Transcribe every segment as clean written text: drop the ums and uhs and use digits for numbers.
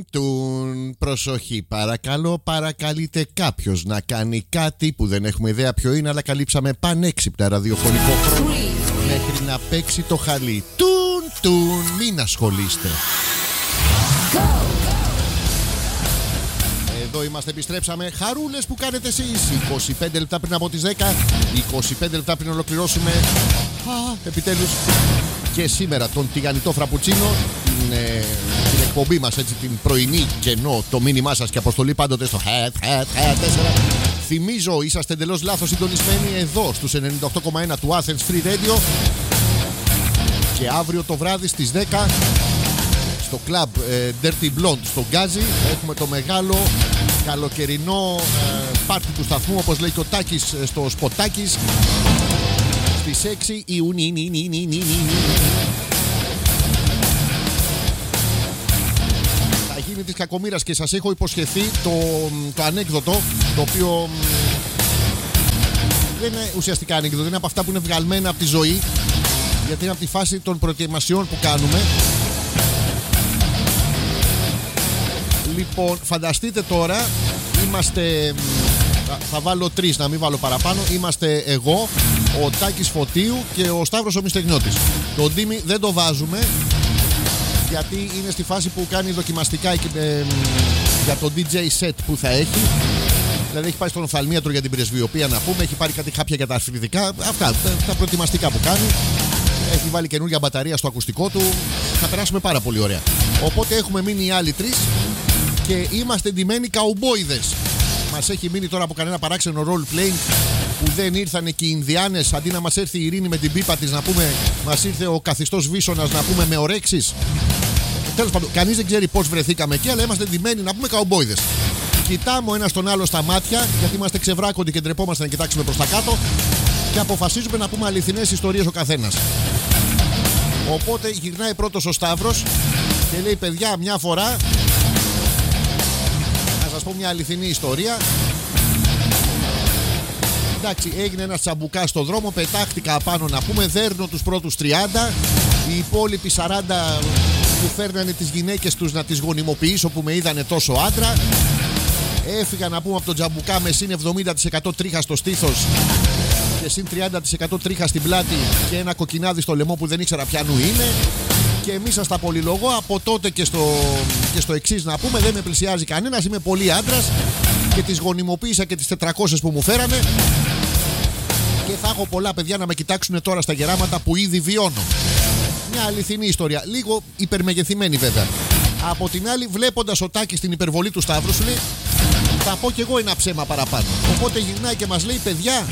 Τουν. Προσοχή, παρακαλώ, παρακαλείται κάποιος να κάνει κάτι που δεν έχουμε ιδέα ποιο είναι, αλλά καλύψαμε πανέξυπνα ραδιοφωνικό χρόνο μέχρι να παίξει το χαλί. Τουν, μην ασχολείστε. Εδώ είμαστε, επιστρέψαμε. Χαρούλες που κάνετε εσείς. 25 λεπτά πριν από τις 10, 25 λεπτά πριν ολοκληρώσουμε. Επιτέλους και σήμερα τον τηγανιτό φραπουτσίνο, την εκπομπή μας, έτσι, την πρωινή, κενό το μήνυμά σας και αποστολή πάντοτε στο 4. Θυμίζω, είσαστε εντελώς λάθος συντονισμένοι εδώ στους 98,1 του Athens Free Radio και αύριο το βράδυ στις 10 στο club Dirty Blonde στο Γκάζι έχουμε το μεγάλο καλοκαιρινό πάρτι του σταθμού, όπως λέει και ο Τάκης στο Σποτάκης, στις 6 Ιουνίου. Θα γίνει της κακομοίρας και σας έχω υποσχεθεί το ανέκδοτο, το οποίο δεν είναι ουσιαστικά ανέκδοτο, είναι από αυτά που είναι βγαλμένα από τη ζωή, γιατί είναι από τη φάση των προετοιμασιών που κάνουμε. Λοιπόν, φανταστείτε τώρα, είμαστε, θα βάλω 3, να μην βάλω παραπάνω. Είμαστε εγώ, ο Τάκης Φωτίου και ο Σταύρος ο Μυστεγνιώτης. Τον Τίμη δεν το βάζουμε, γιατί είναι στη φάση που κάνει δοκιμαστικά για το DJ set που θα έχει. Δηλαδή έχει πάει στον οφθαλμίατρο για την πρεσβειοποία, να πούμε. Έχει πάρει κάτι χάπια για τα αρθριτικά. Αυτά τα προετοιμαστικά που κάνει. Έχει βάλει καινούργια μπαταρία στο ακουστικό του. Θα περάσουμε πάρα πολύ ωραία. Οπότε έχουμε μείνει οι άλλοι 3 και είμαστε εντυμένοι καουμπόιδες. Μας έχει μείνει τώρα από κανένα παράξενο role playing που δεν ήρθαν και οι Ινδιάνες. Αντί να μας έρθει η Ειρήνη με την πίπα της, να πούμε, μας ήρθε ο καθιστός Βίσωνας, να πούμε, με ορέξεις. Τέλος πάντων, κανείς δεν ξέρει πώς βρεθήκαμε εκεί, αλλά είμαστε εντυμένοι, να πούμε, καουμπόιδες. Κοιτάμε ο ένας τον άλλο στα μάτια, γιατί είμαστε ξεβράκοντοι και ντρεπόμαστε να κοιτάξουμε προς τα κάτω, και αποφασίζουμε να πούμε αληθινές ιστορίες ο καθένας. Οπότε γυρνάει πρώτος ο Σταύρος και λέει: παιδιά, μια φορά, να σας πω μια αληθινή ιστορία. Εντάξει, έγινε ένας τσαμπουκάς στο δρόμο, πετάχτηκα απάνω, να πούμε, δέρνω τους πρώτους 30, οι υπόλοιποι 40 που φέρνανε τις γυναίκες τους να τις γονιμοποιήσω που με είδανε τόσο άντρα. Έφυγα, να πούμε, από τον τζαμπουκά με συν 70% τρίχα στο στήθος και συν 30% τρίχα στην πλάτη και ένα κοκκινάδι στο λαιμό που δεν ήξερα ποιανού είναι. Και εμείς σας τα πολυλογώ από τότε και στο εξής, να πούμε, δεν με πλησιάζει κανένας, είμαι πολύ άντρας και τις γονιμοποίησα και τις 400 που μου φέρανε. Και θα έχω πολλά παιδιά να με κοιτάξουν τώρα στα γεράματα που ήδη βιώνω. Μια αληθινή ιστορία, λίγο υπερμεγεθυμένη βέβαια. Από την άλλη, βλέποντας ο Τάκης την υπερβολή του Σταύρου, σου λέει: θα πω κι εγώ ένα ψέμα παραπάνω. Οπότε γυρνάει και μας λέει: παιδιά,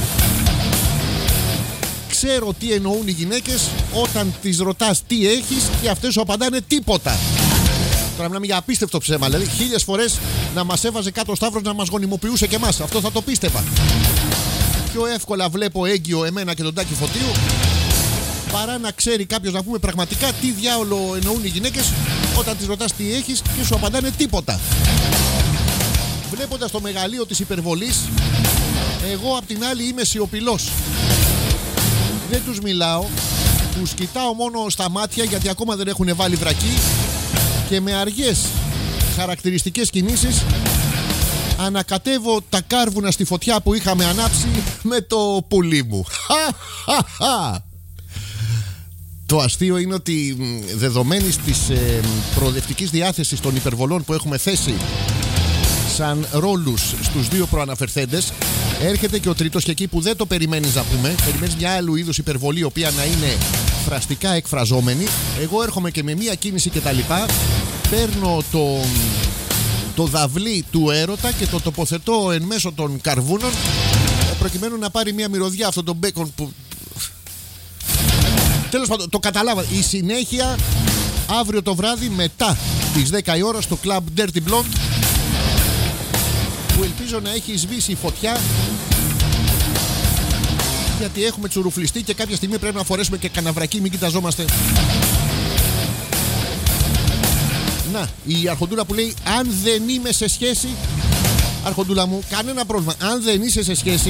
ξέρω τι εννοούν οι γυναίκες όταν τις ρωτάς τι έχεις και αυτές σου απαντάνε τίποτα. Τώρα μιλάμε για απίστευτο ψέμα. Δηλαδή, 1000 φορές να μας έβαζε κάτω ο Σταύρος να μας γονιμοποιούσε και εμάς. Αυτό θα το πίστευα. Πιο εύκολα βλέπω έγκυο εμένα και τον Τάκη Φωτίου παρά να ξέρει κάποιος, να πούμε, πραγματικά τι διάολο εννοούν οι γυναίκες όταν τις ρωτάς τι έχεις και σου απαντάνε τίποτα. Βλέποντας το μεγαλείο της υπερβολής, εγώ απ' την άλλη είμαι σιωπηλός. Δεν τους μιλάω, τους κοιτάω μόνο στα μάτια, γιατί ακόμα δεν έχουν βάλει βρακί, και με αργές χαρακτηριστικές κινήσεις ανακατεύω τα κάρβουνα στη φωτιά που είχαμε ανάψει με το πουλί μου. Το αστείο είναι ότι δεδομένης της προοδευτικής διάθεσης των υπερβολών που έχουμε θέσει σαν ρόλους στους δύο προαναφερθέντες, έρχεται και ο τρίτος, και εκεί που δεν το περιμένεις, να πούμε, περιμένεις μια άλλου είδους υπερβολή, η οποία να είναι φραστικά εκφραζόμενη. Εγώ έρχομαι και με μια κίνηση και τα λοιπά, παίρνω το δαυλί του έρωτα και το τοποθετώ εν μέσω των καρβούνων, προκειμένου να πάρει μια μυρωδιά αυτό το μπέκον που... Τέλος πάντων, το καταλάβατε. Η συνέχεια αύριο το βράδυ μετά τις 10 η ώρα στο club Dirty Blonde, που ελπίζω να έχει σβήσει η φωτιά, γιατί έχουμε τσουρουφλιστεί και κάποια στιγμή πρέπει να φορέσουμε και καναβρακί, μην κοιταζόμαστε. Να, η αρχοντούλα που λέει: αν δεν είμαι σε σχέση, αρχοντούλα μου, κανένα πρόβλημα. Αν δεν είσαι σε σχέση,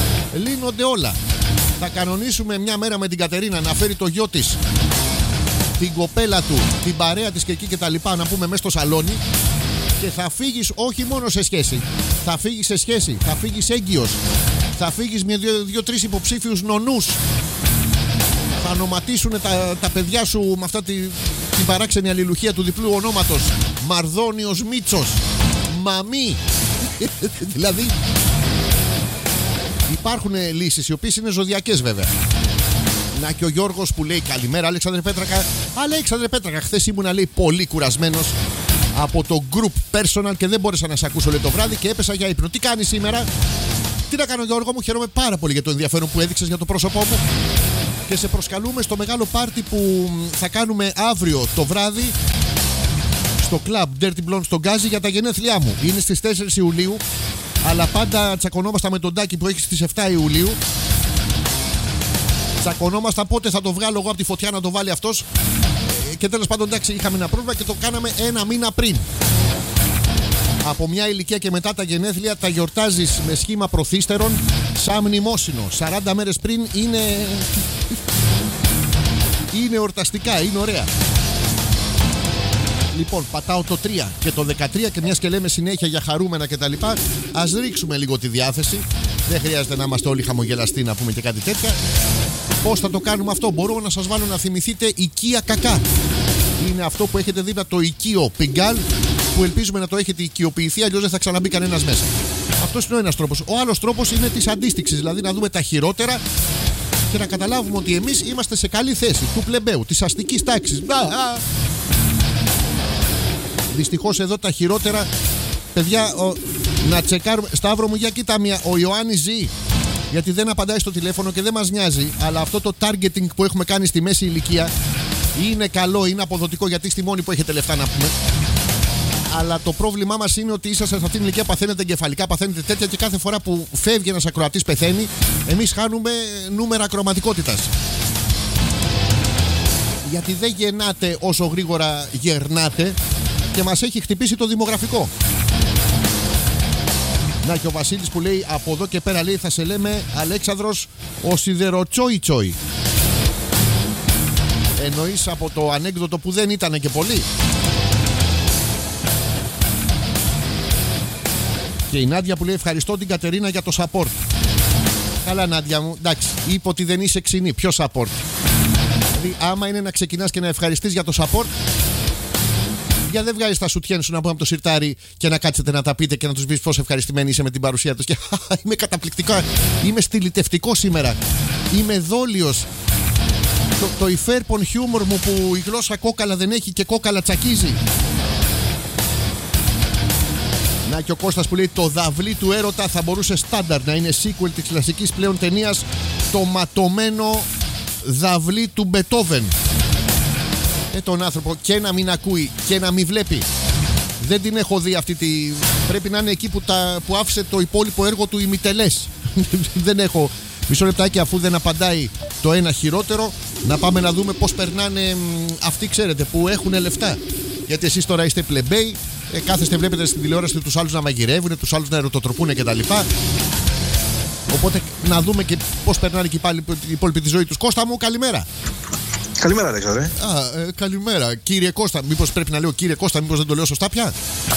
λύνονται όλα. Θα κανονίσουμε μια μέρα με την Κατερίνα να φέρει το γιο της την κοπέλα του, την παρέα της και εκεί και τα λοιπά, να πούμε, μέσα στο σαλόνι, και θα φύγεις όχι μόνο σε σχέση, θα φύγεις σε σχέση, θα φύγεις έγκυος, θα φύγεις με δύο-τρεις υποψήφιους νονούς, θα ονοματίσουν τα παιδιά σου με αυτά την παράξενη αλληλουχία του διπλού ονόματος, Μαρδόνιος Μίτσος, Μαμή. Δηλαδή υπάρχουν λύσεις οι οποίες είναι ζωδιακές βέβαια. Να και ο Γιώργος που λέει καλημέρα Αλέξανδρε Πέτρακα. Αλέξανδρε Πέτρακα, χθες ήμουνα, λέει, πολύ κουρασμένος από το group personal και δεν μπόρεσα να σε ακούσω, λέει, το βράδυ και έπεσα για ύπνο. Τι κάνεις σήμερα? Τι να κάνω, Γιώργο μου, χαίρομαι πάρα πολύ για το ενδιαφέρον που έδειξες για το πρόσωπό μου και σε προσκαλούμε στο μεγάλο πάρτι που θα κάνουμε αύριο το βράδυ στο club Dirty Blonde στον Γκάζι για τα γενέθλιά μου. Είναι στις 4 Ιουλίου, αλλά πάντα τσακωνόμασταν με τον Τάκη που έχει στις 7 Ιουλίου. Τσακωνόμασταν πότε θα το βγάλω εγώ από τη φωτιά να το βάλει αυτός. Και τέλος πάντων, εντάξει, είχαμε ένα πρόβλημα και το κάναμε ένα μήνα πριν. Από μια ηλικία και μετά τα γενέθλια τα γιορτάζεις με σχήμα προθύστερων σαν μνημόσυνο. 40 μέρες πριν είναι εορταστικά, είναι ωραία. Λοιπόν, πατάω το 3 και το 13 και μιας και λέμε συνέχεια για χαρούμενα και τα λοιπά, ας ρίξουμε λίγο τη διάθεση. Δεν χρειάζεται να είμαστε όλοι χαμογελαστοί να πούμε και κάτι τέτοια. Πώς θα το κάνουμε αυτό? Μπορώ να σας βάλω να θυμηθείτε οικία κακά. Είναι αυτό που έχετε δει το οικείο Πιγκάλ, που ελπίζουμε να το έχετε οικειοποιηθεί, αλλιώς δεν θα ξαναμπεί κανένας μέσα. Αυτός είναι ο ένας τρόπος. Ο άλλος τρόπος είναι της αντίστοιξης, δηλαδή να δούμε τα χειρότερα και να καταλάβουμε ότι εμείς είμαστε σε καλή θέση του πλεμπαίου, της αστικής τάξης. Δυστυχώς εδώ τα χειρότερα, παιδιά, να τσεκάρουμε. Σταύρο μου, για κοίτα μία. Ο Ιωάννης ζει, γιατί δεν απαντάει στο τηλέφωνο και δεν μας νοιάζει, αλλά αυτό το targeting που έχουμε κάνει στη μέση ηλικία είναι καλό, είναι αποδοτικό, γιατί στη μόνη που έχετε λεφτά να πούμε. Αλλά το πρόβλημά μας είναι ότι είσαστε σε αυτήν την ηλικία, παθαίνετε εγκεφαλικά, παθαίνετε τέτοια και κάθε φορά που φεύγει ένας ακροατής, πεθαίνει, εμείς χάνουμε νούμερα ακροματικότητας. Γιατί δεν γεννάτε όσο γρήγορα γερνάτε και μας έχει χτυπήσει το δημογραφικό. Να και ο Βασίλης που λέει από εδώ και πέρα, λέει, θα σε λέμε Αλέξανδρος ο Σιδεροτσόι Τσόι. Εννοείς από το ανέκδοτο που δεν ήταν και πολύ? Και η Νάντια που λέει ευχαριστώ την Κατερίνα για το support. Καλά Νάντια μου, εντάξει, είπε ότι δεν είσαι ξινή. Ποιο support? Δηλαδή άμα είναι να ξεκινάς και να ευχαριστείς για το support, για δεν βγάζεις τα σουτιέν σου να πούμε από το σιρτάρι και να κάτσετε να τα πείτε και να τους πεις πόσο ευχαριστημένοι είσαι με την παρουσία τους. Και είμαι καταπληκτικά, είμαι στυλιτευτικό σήμερα, είμαι δόλιος. Το υφέρπον χιούμορ μου που η γλώσσα κόκαλα δεν έχει και κόκαλα τσακίζει. Να και ο Κώστας που λέει το δαυλί του έρωτα θα μπορούσε στάνταρ να είναι sequel της κλασικής πλέον ταινίας το ματωμένο δαυλί του Μπετόβεν. Τον άνθρωπο και να μην ακούει και να μην βλέπει. Δεν την έχω δει αυτή τη... Πρέπει να είναι εκεί που άφησε το υπόλοιπο έργο του ημιτελές. Δεν έχω... Μισό λεπτάκι, αφού δεν απαντάει το ένα χειρότερο, να πάμε να δούμε πώς περνάνε αυτοί, ξέρετε, που έχουν λεφτά. Γιατί εσείς τώρα είστε πλεμπέοι, κάθεστε, βλέπετε στην τηλεόραση τους άλλους να μαγειρεύουν, τους άλλους να ερωτοτροπούν κτλ. Οπότε να δούμε και πώς περνάνε και πάλι η υπόλοιπη τη ζωή τους. Κώστα μου, καλημέρα. Καλημέρα, Αλέξανδρε. Καλημέρα, κύριε Κώστα. Μήπως πρέπει να λέω κύριε Κώστα, μήπως δεν το λέω σωστά πια?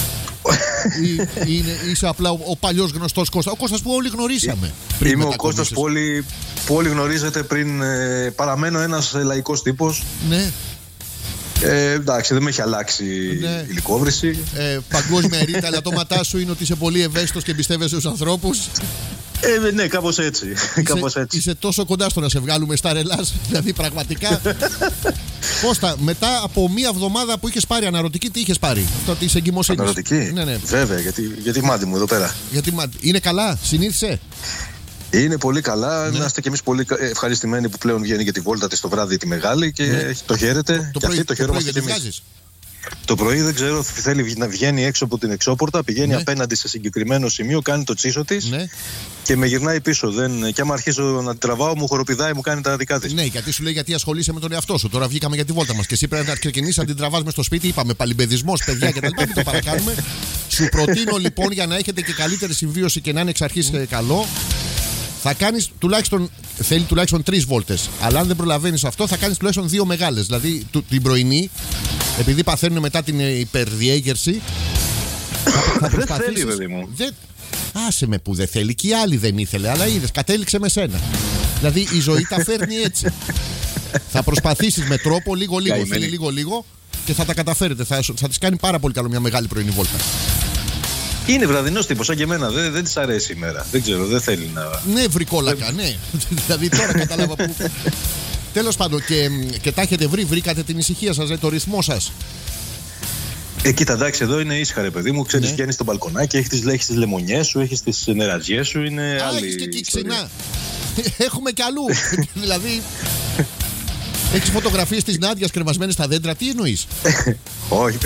Είσαι απλά ο παλιός γνωστός Κώστα. Ο Κώστας που όλοι γνωρίσαμε. Είμαι ο Κώστας που όλοι γνωρίζετε πριν. Παραμένω ένας λαϊκός τύπος. Ναι. Εντάξει, δεν με έχει αλλάξει η λυκόβρηση. Παγκόσμια ρήτα, αλλά το ματά σου είναι ότι είσαι πολύ ευαίσθητος και εμπιστεύεσαι στους ανθρώπους. Ναι, κάπως έτσι. Είσαι τόσο κοντά στο να σε βγάλουμε στα ρελάς. Δηλαδή πραγματικά. Κώστα, μετά από μία εβδομάδα που είχες πάρει αναρωτική, τι είχες πάρει? Αυτό τη εγκυμοσύνη. Αναρωτική. Ναι. Βέβαια, γιατί μάτι μου εδώ πέρα. Είναι καλά, συνήθισε. Είναι πολύ καλά. Ναι. Είμαστε κι εμείς πολύ ευχαριστημένοι που πλέον βγαίνει και τη βόλτα της το βράδυ τη μεγάλη και το χαίρεται. Το πρωί, το χαιρόμαστε κι εμείς. Το πρωί δεν ξέρω, θέλει να βγαίνει έξω από την εξώπορτα, πηγαίνει απέναντι σε συγκεκριμένο σημείο, κάνει το τσίσο της και με γυρνάει πίσω. Και άμα αρχίσω να την τραβάω, μου χοροπηδάει, μου κάνει τα δικά της. Ναι, γιατί σου λέει γιατί ασχολείσαι με τον εαυτό σου. Τώρα βγήκαμε για τη βόλτα μας και εσύ πρέπει να ξεκινήσεις να την τραβάς μες στο σπίτι. Είπαμε παλιμπεδισμός, παιδιά κτλ. Μην το παρακάνουμε. Σου προτείνω λοιπόν, για να έχετε και καλύτερη συμβίωση και να είναι εξ αρχής καλό, θα κάνεις τουλάχιστον θέλει τουλάχιστον 3 βόλτες. Αλλά αν δεν προλαβαίνεις αυτό, θα κάνεις τουλάχιστον 2 μεγάλες. Δηλαδή την πρωινή, επειδή παθαίνουν μετά την υπερδιέγερση, θα προσπαθήσεις. Δεν θέλει, παιδί μου. Άσε με που δεν θέλει. Και η άλλη δεν ήθελε, αλλά είδες, κατέληξε με σένα. Δηλαδή η ζωή τα φέρνει έτσι. Θα προσπαθήσεις με τρόπο λίγο-λίγο. Θέλει λίγο-λίγο και θα τα καταφέρετε. Θα της κάνει πάρα πολύ καλό μια μεγάλη πρωινή βόλτα. Είναι βραδινός τύπος, σαν και εμένα. Δεν της αρέσει η μέρα. Δεν ξέρω, δεν θέλει να. Ναι, βρικόλακα, ναι. Δηλαδή τώρα κατάλαβα που. Τέλος πάντων, και τα έχετε βρήκατε την ησυχία σας, το ρυθμό σας. Κοίτα, εντάξει, εδώ είναι ήσυχα, ρε παιδί μου. Ξέρεις, βγαίνεις στο μπαλκονάκι, έχεις τις λεμονιές σου, έχεις τις νεραζιές σου. Είναι άλλη. Έχεις και εκεί ξινά. Έχουμε κι αλλού. Δηλαδή. Έχεις φωτογραφίες της Νάντιας κρεμασμένες στα δέντρα, τι εννοείς? Όχι.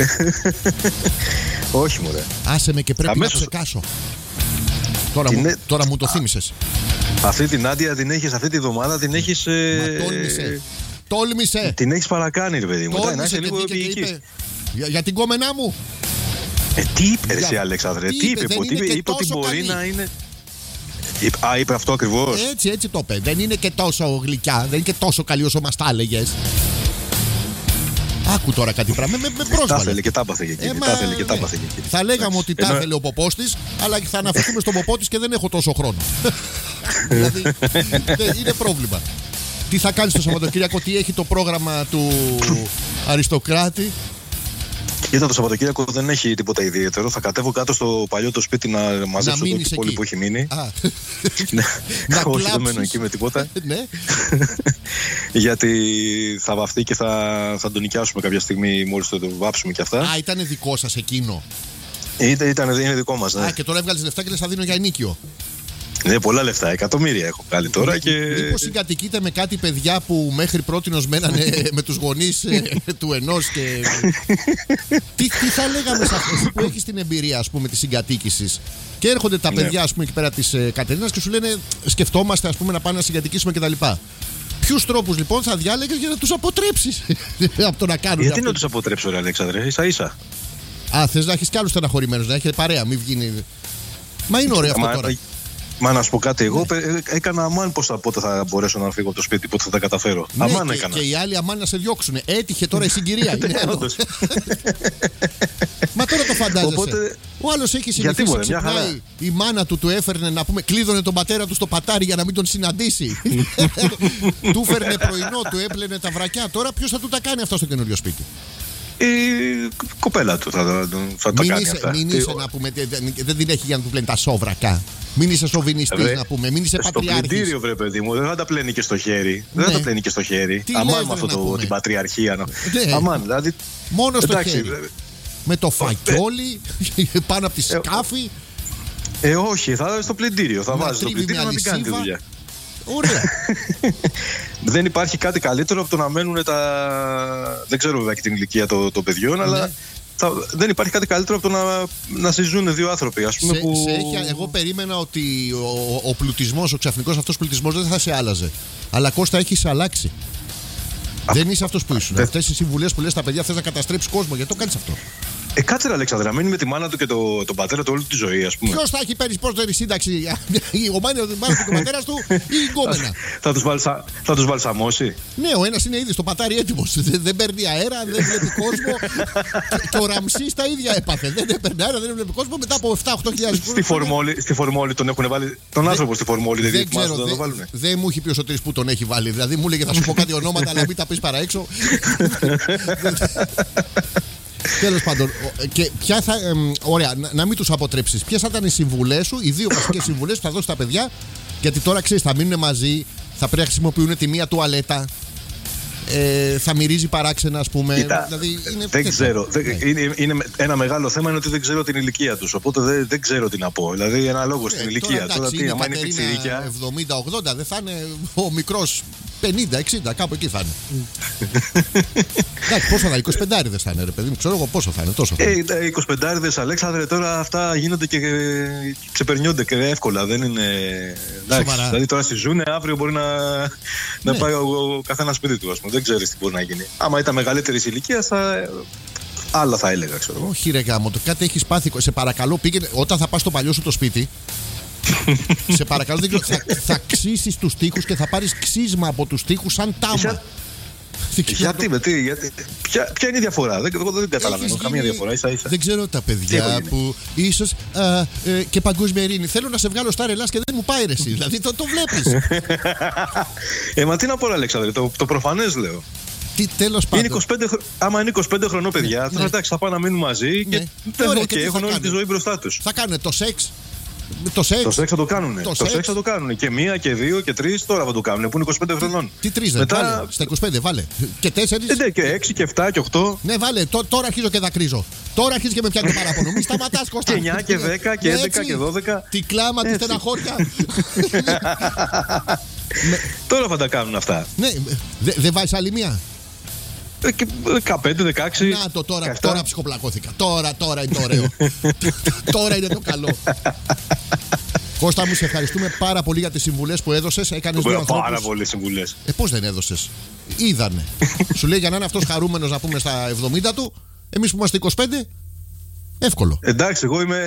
Όχι, μωρέ. Άσε με και πρέπει να ψεκάσω. Τώρα μου το θύμισες. Αυτή την Νάντια την έχεις αυτή τη εβδομάδα, την έχεις. Τόλμησε. Την έχεις παρακάνει, ρε παιδί μου. Να είσαι λίγο επίοικη. Για την κόμενά μου. Τι είπε εσύ, Αλέξανδρε? Τι είπε? Είπε ότι μπορεί να είναι. Είπε αυτό ακριβώς. Έτσι το είπε. Δεν είναι και τόσο γλυκιά, δεν είναι και τόσο καλή όσο μας τα έλεγες. Άκου τώρα κάτι πράγμα. Με πρόσβαλε. Τα ήθελε και τα έπαθε και εκείνη. Θα λέγαμε ότι τα ήθελε ο ποπός της, αλλά θα αναφερθούμε στον ποπό της και δεν έχω τόσο χρόνο. Δηλαδή είναι πρόβλημα. Τι θα κάνεις το Σαββατοκύριακο, τι έχει το πρόγραμμα του Αριστοκράτη? Κοίτα, το Σαββατοκύριακο δεν έχει τίποτα ιδιαίτερο. Θα κατέβω κάτω στο παλιό το σπίτι να μαζέψω το πόλι που έχει μείνει. Όχι, δεν μένω εκεί με τίποτα. Γιατί θα βαφτεί και θα τον νοικιάσουμε κάποια στιγμή μόλις το βάψουμε και αυτά. Ήταν δικό σας εκείνο? Είναι δικό μας, ναι. Και τώρα έβγαλες λεφτά και λες θα δίνω για ενίκιο. Ναι, πολλά λεφτά, εκατομμύρια έχω βγάλει τώρα. Μήπως συγκατοικείτε με κάτι παιδιά που μέχρι πρότινος μένανε με τους γονείς του ενός και. Τι θα λέγαμε σε αυτό που έχεις την εμπειρία, ας πούμε, της συγκατοίκησης? Και έρχονται τα παιδιά, ας πούμε, εκεί πέρα της Κατερίνας και σου λένε σκεφτόμαστε, ας πούμε, να πάμε να συγκατοικήσουμε κτλ. Ποιους τρόπους λοιπόν θα διάλεγες για να τους αποτρέψεις από το να κάνουν? Γιατί να τους αποτρέψω, ρε Αλέξανδρε, ίσα-ίσα. Θες να έχεις κι άλλους στεναχωρημένους, να έχετε παρέα, μην βγαίνει. Μα είναι ωραίο αυτό τώρα. Μα να σου πω κάτι, εγώ έκανα αμάν πότε θα μπορέσω να φύγω από το σπίτι, πότε θα τα καταφέρω. Ναι, αμάν έκανα. Και οι άλλοι αμάν να σε διώξουν. Έτυχε τώρα η συγκυρία. Μα τώρα το φαντάζεσαι. Οπότε, ο άλλος έχει συνηθίσει, ξυπνάει, η μάνα του έφερνε, να πούμε, κλείδωνε τον πατέρα του στο πατάρι για να μην τον συναντήσει. Του φέρνε πρωινό, του έπλαινε τα βρακιά. Τώρα ποιος θα του τα κάνει αυτά στο καινούριο σπίτι? Η κοπέλα του θα τα κάνει αυτά. Μην είσαι, να πούμε, δεν την έχει για να του πλένει τα σόβρακα. Μην είσαι σοβινιστής, να πούμε, μην είσαι πατριάρχης. Στο πλυντήριο, βρε παιδί μου, δεν θα τα πλένει και στο χέρι. Δεν θα τα πλένει και στο χέρι. Αμάν με αυτό την πατριαρχία. Αμάν, δηλαδή. Μόνο στο χέρι. Με το φακιόλι πάνω από τη σκάφη. Όχι, θα στο πλυντήριο. Θα βάζει στο πλυντήριο να την κάνει τη δουλειά. Ωραία. Δεν υπάρχει κάτι καλύτερο από το να μένουν τα. Δεν ξέρω βέβαια και την ηλικία των παιδιών, αλλά δεν υπάρχει κάτι καλύτερο από το να συζούν δύο άνθρωποι, ας πούμε. Εγώ περίμενα ότι ο πλουτισμός, ο ξαφνικός αυτός πλουτισμός δεν θα σε άλλαζε. Αλλά Κώστα, έχεις αλλάξει. Δεν είσαι αυτός που ήσουν. Αυτές οι συμβουλές που λες στα παιδιά, θες να καταστρέψεις κόσμο, γιατί το κάνεις αυτό? Κάτσε, Αλέξανδρε, να μείνει με τη μάνα του και τον πατέρα του όλη τη ζωή, ας πούμε. Ποιος θα έχει περισσότερη σύνταξη, ο μάνα του και ο πατέρας του ή η γκόμενα? Θα τους βαλσαμώσει. Ναι, ο ένας είναι ήδη στο πατάρι έτοιμος. Δεν παίρνει αέρα, δεν βλέπει κόσμο. Και ο Ραμσής τα ίδια έπαθε. Δεν παίρνει αέρα, δεν βλέπει κόσμο μετά από 7-8 χιλιάδες. Στη φορμόλη τον έχουν βάλει. Τον άνθρωπο στη φορμόλη, δεν ξέρω. Δεν μου έχει πει ο Σωτήρης που τον έχει βάλει. Δηλαδή μου έλεγε θα σου πω κάτι ονόματα, αλλά μην τα πει παρά έξω. Τέλος πάντων, και ποια θα. Ωραία, να μην τους αποτρέψεις. Ποιες θα ήταν οι συμβουλές σου, οι δύο βασικές συμβουλές που θα δώσεις στα παιδιά? Γιατί τώρα ξέρεις, θα μείνουν μαζί, θα πρέπει να χρησιμοποιούν τη μία τουαλέτα. Θα μυρίζει παράξενα, ας πούμε. Δηλαδή, δεν ξέρω. Είναι ένα μεγάλο θέμα, είναι ότι δεν ξέρω την ηλικία τους. Οπότε δεν ξέρω τι να πω. Δηλαδή, αναλόγως στην ηλικία. Τώρα τι, άμα είναι πιτσιρίκια. 70-80, δεν θα είναι ο μικρός 50-60, κάπου εκεί θα είναι. Εντάξει, πόσο θα είναι, 25 θα είναι, ρε παιδί μου, ξέρω εγώ πόσο θα είναι, τόσο θα είναι. 25, Αλέξανδρε, τώρα αυτά γίνονται και ξεπερνιόνται και εύκολα, δεν είναι. Εντάξει, δηλαδή τώρα στη ζούνε, αύριο μπορεί να πάει ο καθένας σπίτι του, ας πούμε, δεν ξέρεις τι μπορεί να γίνει. Άμα ήταν μεγαλύτερης ηλικίας, άλλα θα έλεγα, ξέρω. Όχι, ρε γάμο, κάτι έχεις πάθει. Σε παρακαλώ, πήγαινε όταν θα πας στο παλιό σου το σπίτι. Σε παρακαλώ, δεν ξέρω. Θα ξύσεις τους τοίχους και θα πάρεις ξύσμα από τους τοίχους σαν τάμα. Γιατί, ποια είναι η διαφορά? Δεν καταλαβαίνω καμία διαφορά. Δεν ξέρω, τα παιδιά που ίσως και παγκόσμια ειρήνη. Θέλω να σε βγάλω στα ρελάς και δεν μου πάει ρε εσύ. Δηλαδή το βλέπεις. Μα τι να πω, Αλέξανδρε, το προφανές λέω. Τέλος πάντων. Άμα είναι 25 χρονών παιδιά, εντάξει, θα πάνε να μείνουν μαζί και έχουν όλη τη ζωή μπροστά τους. Θα κάνουν το σεξ. Το σεξ θα το κάνουν. Το σεξ θα το κάνουν. Και 1 και 2 και 3 τώρα θα το κάνουν. Που είναι 25 χρονών. Τι 3 δεν βάλε. Στα 25 βάλε. Και 4. Ναι, και 6 και 7 και 8. Ναι, βάλε. Τώρα αρχίζω και δακρύζω. Τώρα αρχίζει και με πιάνει το παράπονο. Μην σταματάς, Κώστα. Και 9 και 10 και 11 και 12. Τι κλάμα, τη στεναχώρια. Τώρα θα τα κάνουν αυτά. Ναι, δεν βάζεις άλλη μία. 15, 16. Να το τώρα ψυχοπλακώθηκα. Τώρα είναι το ωραίο. Τώρα είναι το καλό. Κώστα μου, σε ευχαριστούμε πάρα πολύ για τις συμβουλές που έδωσες. Έκανες δύο ανθρώπους. Πάρα πολλές συμβουλές. Πώς δεν έδωσες? Είδανε. Σου λέει για να είναι αυτός χαρούμενος να πούμε στα 70 του, εμείς που είμαστε 25, εύκολο. Εντάξει, εγώ είμαι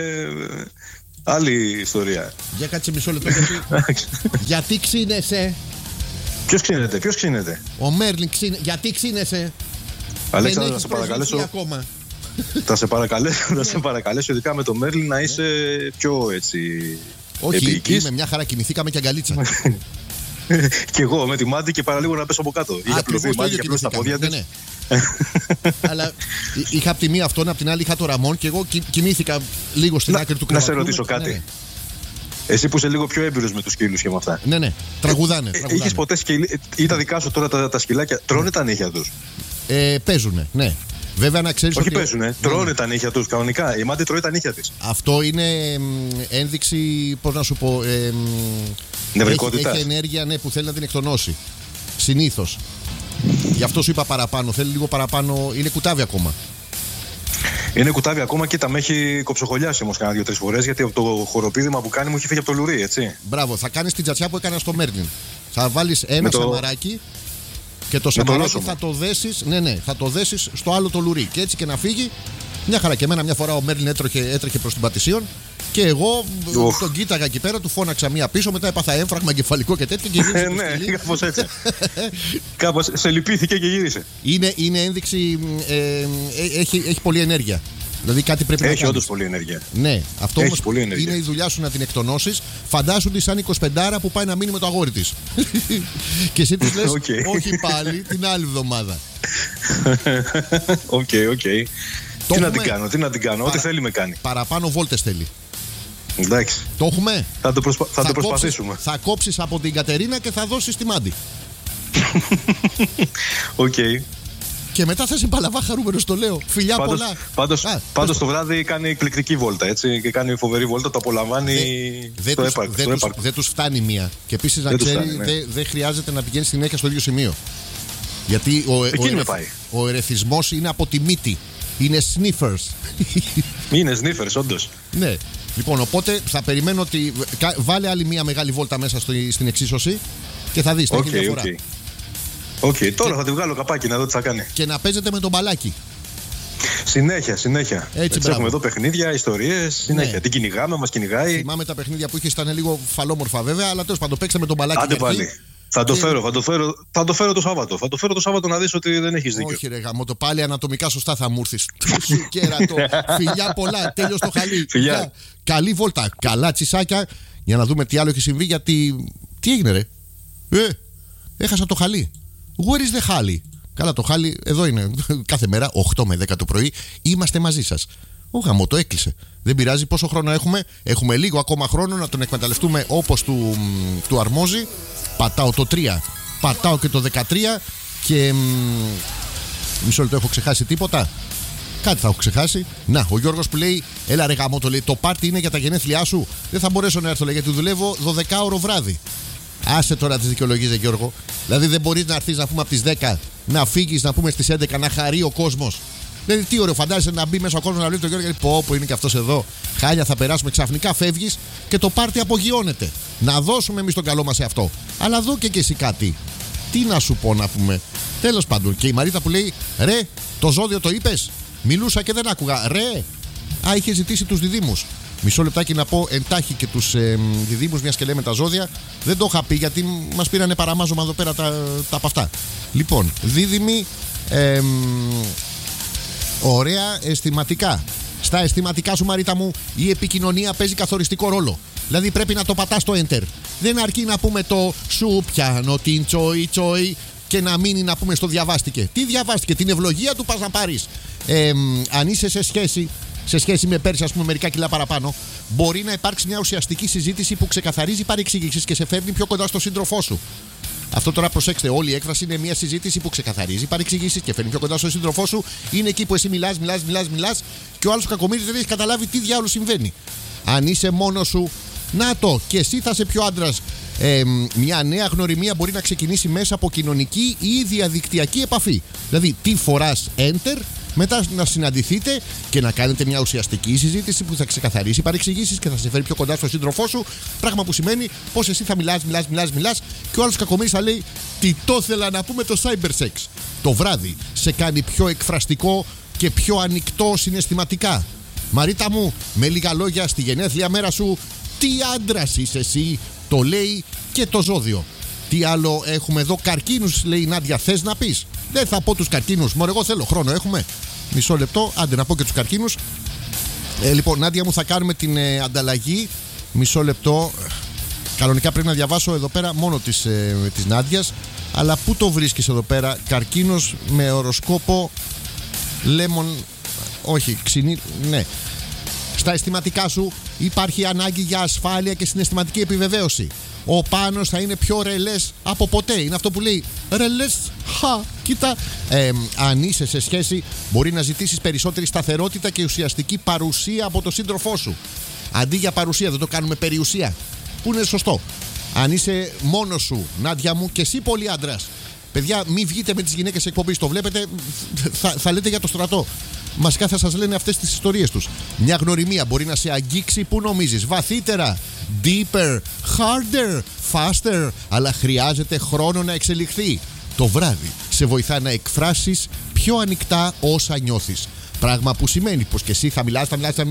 άλλη ιστορία. Για κάτσε μισό λεπτό. Γιατί ξύνεσαι? Ποιος ξύνεται? Ο Μέρλιν ξύνεται. Γιατί ξύνεσαι? Αλέξανδρο, θα σε παρακαλέσω ακόμα. Θα σε παρακαλέσω ειδικά με το Μέρλιν να είσαι πιο έτσι. Όχι, είμαι μια χαρά, κοιμηθήκαμε και αγκαλίτσα. Κι εγώ με τη Μάντι και παραλίγο να πέσω από κάτω. Είχα πλωθεί η Μάντι και απλώς στα πόδια της. Αλλά είχα από τη μία αυτόν, από την άλλη είχα το Ραμόν και εγώ κοιμήθηκα λίγο στην άκρη του κρεβατιού. Να σε ρωτήσω κάτι. Εσύ που είσαι λίγο πιο έμπειρος με τους σκύλους και με αυτά. Ναι, τραγουδάνε. Είχες ποτέ ή τα δικά σου τώρα τα σκυλάκια τρώνε τα νύχια τους? Παίζουνε, ναι. Βέβαια να ξέρεις όχι ότι... παίζουνε, τρώνε τα νύχια τους κανονικά. Η Μάντι τρώει τα νύχια της. Αυτό είναι ένδειξη, πώς να σου πω, νευρικότητας. Έχει ενέργεια που θέλει να την εκτονώσει. Συνήθως. Γι' αυτό σου είπα παραπάνω. Θέλει λίγο παραπάνω. Είναι κουτάβι ακόμα. Είναι κουτάβι ακόμα και τα με έχει κοψοχολιάσει όμως κάνα 2-3 φορές, γιατί από το χοροπήδημα που κάνει μου έχει φύγει από το λουρί, έτσι. Μπράβο, θα κάνεις την τζατσιά που έκανα στο Μέρλιν. Θα βάλεις ένα σαμαράκι και το σαμαράκι θα το δέσεις. Ναι, θα το δέσεις στο άλλο το λουρί. Και έτσι και να φύγει. Μια χαρά. Και εμένα μια φορά ο Μέρλιν έτρεχε προς την Πατησίων και εγώ τον κοίταγα εκεί πέρα, του φώναξα μία πίσω, μετά έπαθα έμφραγμα εγκεφαλικό και τέτοια. Ναι, κάπως έτσι. Κάπως σε λυπήθηκε και γύρισε. Είναι ένδειξη. Έχει πολλή ενέργεια. Δηλαδή κάτι πρέπει να κάνει. Έχει όντως πολλή ενέργεια. Ναι, αυτό όμως είναι η δουλειά σου να την εκτονώσεις. Φαντάσου τη σαν 25άρα που πάει να μείνει με το αγόρι της. Και εσύ της λες, όχι πάλι, την άλλη εβδομάδα. Οκ. Τι να την κάνω, ό,τι θέλει με κάνει. Παραπάνω βόλτες θέλει. Εντάξει. Το έχουμε. Θα το προσπαθήσουμε. Θα κόψεις από την Κατερίνα και θα δώσεις τη Μάντι. Οκ. Και μετά θα είσαι παλαβά χαρούμενος, το λέω. Φιλιά πολλά. Πάντως το βράδυ κάνει εκπληκτική βόλτα, έτσι. Και κάνει φοβερή βόλτα, το απολαμβάνει στο έπαρκο. Δεν τους φτάνει μία. Και επίσης να ξέρει, δεν χρειάζεται να πηγαίνει συνέχεια στο ίδιο σημείο. Γιατί ο ερεθισμός είναι από τη μύτη. Είναι sniffers. Είναι sniffers, όντως. Ναι. Λοιπόν, οπότε θα περιμένω ότι. Βάλε άλλη μία μεγάλη βόλτα μέσα στην εξίσωση και θα δεις. Οκ, τώρα θα τη βγάλω καπάκι να δω τι θα κάνει. Και να παίζετε με τον μπαλάκι. Συνέχεια. Έτσι έχουμε εδώ παιχνίδια, ιστορίες. Συνέχεια. Ναι. Την κυνηγάμε, μας κυνηγάει. Θυμάμαι τα παιχνίδια που είχε, ήταν λίγο φαλόμορφα βέβαια, αλλά τέλος πάντων παίξτε με τον μπαλάκι. Άντε πάλι. Θα το φέρω το Σάββατο. Θα το φέρω το Σάββατο να δεις ότι δεν έχεις δίκιο. Όχι, ρε γαμώτο, πάλι ανατομικά σωστά θα μου έρθεις. Κέρατο. Φιλιά πολλά. Τέλειος το χαλί. Φιλιά. Καλή βόλτα. Καλά τσισάκια. Για να δούμε τι άλλο έχει συμβεί. Γιατί. Τι έγινε, ρε. Έχασα το χαλί. Where is the χάλι? Καλά, το χάλι εδώ είναι. Κάθε μέρα 8 με 10 το πρωί είμαστε μαζί σας. Ο γαμό το έκλεισε. Δεν πειράζει πόσο χρόνο έχουμε. Έχουμε λίγο ακόμα χρόνο να τον εκμεταλλευτούμε όπως του αρμόζει. Πατάω το 3. Πατάω και το 13. Και. Μισό λεπτό, έχω ξεχάσει τίποτα? Κάτι θα έχω ξεχάσει. Να, ο Γιώργος που λέει: έλα ρε γαμό, το λέει. Το πάρτι είναι για τα γενέθλιά σου. Δεν θα μπορέσω να έρθω, λέει, γιατί δουλεύω 12ωρο βράδυ. Άσε τώρα τις δικαιολογίες, Γιώργο. Δηλαδή δεν μπορείς να έρθεις να πούμε από τις 10 να φύγεις να πούμε στις 11 να χαρεί ο κόσμος. Δηλαδή τι ωραίο, φαντάζεσαι να μπει μέσα ο κόσμος να βλέπει τον Γιώργο και πω είναι και αυτός εδώ. Χάλια θα περάσουμε, ξαφνικά φεύγεις και το πάρτι απογειώνεται. Να δώσουμε εμείς τον καλό μας σε αυτό. Αλλά δω και εσύ κάτι. Τι να σου πω να πούμε. Τέλος πάντων. Και η Μαρίτα που λέει: ρε, το ζώδιο το είπες? Μιλούσα και δεν άκουγα. Ρε, είχε ζητήσει τους διδύμους. Μισό λεπτάκι να πω εντάχει και τους διδύμους, μιας και λέμε τα ζώδια. Δεν το είχα πει γιατί μας πήρανε παραμάζωμα εδώ πέρα τα από αυτά. Λοιπόν, δίδυμοι, ωραία αισθηματικά. Στα αισθηματικά σου, Μαρίτα μου, η επικοινωνία παίζει καθοριστικό ρόλο. Δηλαδή πρέπει να το πατάς στο enter. Δεν αρκεί να πούμε το σου πιάνω την τσόι τσόι και να μείνει να πούμε στο διαβάστηκε. Τι διαβάστηκε, την ευλογία του πας να πάρεις. Αν είσαι σε σχέση με πέρσι, ας πούμε, μερικά κιλά παραπάνω, μπορεί να υπάρξει μια ουσιαστική συζήτηση που ξεκαθαρίζει παρεξηγήσεις και σε φέρνει πιο κοντά στο σύντροφό σου. Αυτό τώρα προσέξτε, όλη η έκφραση είναι μια συζήτηση που ξεκαθαρίζει παρεξηγήσεις και φέρνει πιο κοντά στο σύντροφό σου. Είναι εκεί που εσύ μιλάς και ο άλλος κακομοίρης δεν έχει καταλάβει τι διάολο συμβαίνει. Αν είσαι μόνος σου, να το, και εσύ θα είσαι πιο άντρας. Μια νέα γνωριμία μπορεί να ξεκινήσει μέσα από κοινωνική ή διαδικτυακή επαφή. Δηλαδή, τι φοράς enter, μετά να συναντηθείτε και να κάνετε μια ουσιαστική συζήτηση που θα ξεκαθαρίσει παρεξηγήσεις και θα σε φέρει πιο κοντά στο σύντροφό σου. Πράγμα που σημαίνει πως εσύ θα μιλάς και ο άλλος κακομοίρης θα λέει τι το ήθελα να πούμε το cybersex. Το βράδυ σε κάνει πιο εκφραστικό και πιο ανοιχτό συναισθηματικά. Μαρίτα μου, με λίγα λόγια, στη γενέθλια μέρα σου, τι άντρας είσαι εσύ, το λέει και το ζώδιο. Τι άλλο έχουμε εδώ, καρκίνους, λέει η Νάντια, θες να πεις? Δεν θα πω τους καρκίνους, μωρέ, εγώ θέλω χρόνο, έχουμε μισό λεπτό, άντε να πω και τους καρκίνους. Λοιπόν, Νάντια μου, θα κάνουμε την ανταλλαγή, μισό λεπτό. Κανονικά πρέπει να διαβάσω εδώ πέρα μόνο της Νάντιας, αλλά πού το βρίσκεις εδώ πέρα? Καρκίνος με οροσκόπο Lemon, όχι, ξυνή, ναι. Στα αισθηματικά σου υπάρχει ανάγκη για ασφάλεια και συναισθηματική επιβεβαίωση. Ο Πάνος θα είναι πιο ρελές από ποτέ. Είναι αυτό που λέει ρελές, κοίτα. Αν είσαι σε σχέση, μπορεί να ζητήσεις περισσότερη σταθερότητα και ουσιαστική παρουσία από τον σύντροφό σου. Αντί για παρουσία, δεν το κάνουμε περιουσία, που είναι σωστό. Αν είσαι μόνος σου, Νάντια μου, και εσύ πολύ άντρας, παιδιά, μην βγείτε με τις γυναίκες εκπομπής. Το βλέπετε, θα λέτε για το στρατό. Μασικά θα σας λένε αυτές τις ιστορίες τους. Μια γνωριμία μπορεί να σε αγγίξει, που νομίζεις, βαθύτερα, deeper, harder, faster, αλλά χρειάζεται χρόνο να εξελιχθεί. Το βράδυ σε βοηθά να εκφράσεις πιο ανοιχτά όσα νιώθεις. Πράγμα που σημαίνει πως και εσύ θα μιλάς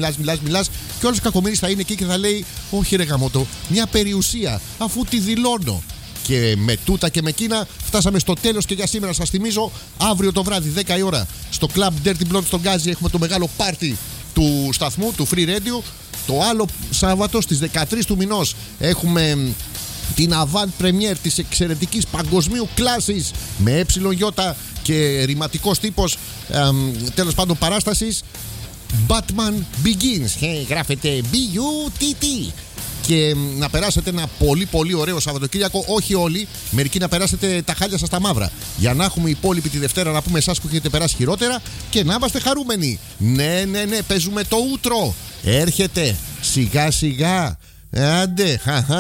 και όλος κακομοίρης θα είναι εκεί και θα λέει όχι ρε γαμώτο, μια περιουσία, αφού τη δηλώνω. Και με τούτα και με εκείνα φτάσαμε στο τέλος και για σήμερα. Σας θυμίζω, αύριο το βράδυ 10 η ώρα στο Club Dirty Blonde στον Γκάζι έχουμε το μεγάλο πάρτι του σταθμού, του Free Radio. Το άλλο Σάββατο στις 13 του μηνός έχουμε την avant premiere της εξαιρετικής παγκοσμίου κλάσης με ΕΙ και ρηματικός τύπος, τέλος πάντων παράστασης, Batman Begins. Γράφεται B-U-T-T. Και να περάσετε ένα πολύ πολύ ωραίο Σαββατοκύριακο. Όχι όλοι, μερικοί να περάσετε τα χάλια σας τα μαύρα. Για να έχουμε υπόλοιπη τη Δευτέρα να πούμε εσάς που έχετε περάσει χειρότερα και να είμαστε χαρούμενοι. Ναι, παίζουμε το ούτρο. Έρχεται σιγά σιγά. Άντε,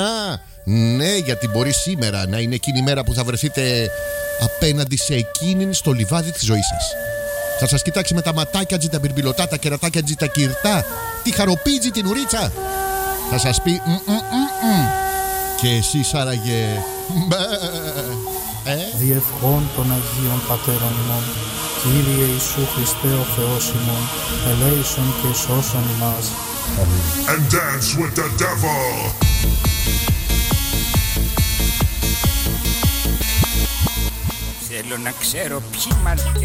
ναι, γιατί μπορεί σήμερα να είναι εκείνη η μέρα που θα βρεθείτε απέναντι σε εκείνη στο λιβάδι της ζωής σας. Θα σας κοιτάξει με τα ματάκια τζι, τα μπιρμπιλωτά, τα κερατάκια τζι, τα κυρτά, τη χαροπίτζι, την ουρίτσα. Θα σας πει και εσείς άραγε Διευχών των Αγίων Πατέρων ημών, Κύριε Ιησού Χριστέ ο Θεός ημών, ελέησον και σώσον ημάς. And dance with the devil. Θέλω να ξέρω ποιοι μας